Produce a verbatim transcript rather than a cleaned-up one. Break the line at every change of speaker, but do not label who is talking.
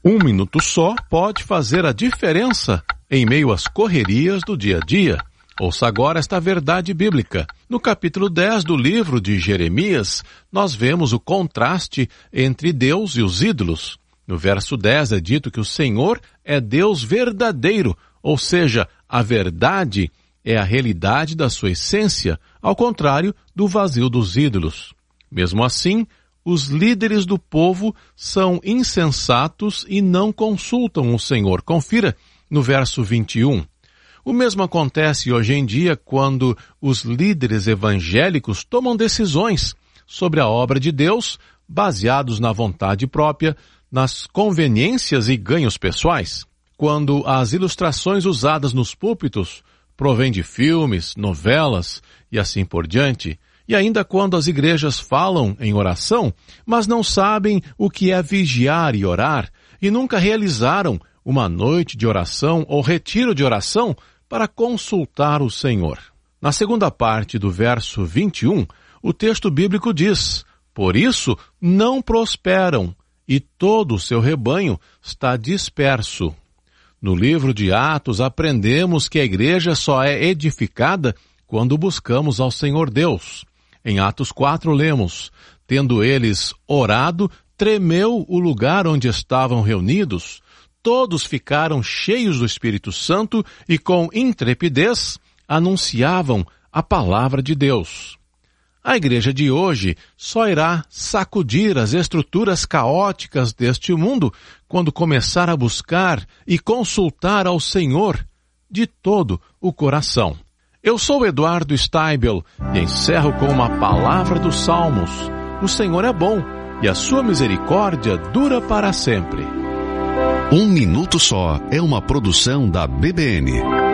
Um minuto só pode fazer a diferença em meio às correrias do dia a dia. Ouça agora esta verdade bíblica. No capítulo dez do livro de Jeremias, nós vemos o contraste entre Deus e os ídolos. No verso dez é dito que o Senhor é Deus verdadeiro, ou seja, a verdade é a realidade da sua essência, ao contrário do vazio dos ídolos. Mesmo assim, os líderes do povo são insensatos e não consultam o Senhor. Confira no verso vinte e um. O mesmo acontece hoje em dia quando os líderes evangélicos tomam decisões sobre a obra de Deus baseados na vontade própria, nas conveniências e ganhos pessoais. Quando as ilustrações usadas nos púlpitos provêm de filmes, novelas e assim por diante, e ainda quando as igrejas falam em oração, mas não sabem o que é vigiar e orar, e nunca realizaram uma noite de oração ou retiro de oração para consultar o Senhor. Na segunda parte do verso vinte e um, o texto bíblico diz: por isso não prosperam, e todo o seu rebanho está disperso. No livro de Atos aprendemos que a igreja só é edificada quando buscamos ao Senhor Deus. Em Atos quatro lemos: tendo eles orado, tremeu o lugar onde estavam reunidos. Todos ficaram cheios do Espírito Santo e com intrepidez anunciavam a palavra de Deus. A igreja de hoje só irá sacudir as estruturas caóticas deste mundo quando começar a buscar e consultar ao Senhor de todo o coração. Eu sou Eduardo Steibel e encerro com uma palavra dos Salmos. O Senhor é bom e a sua misericórdia dura para sempre.
Um Minuto Só é uma produção da B B N.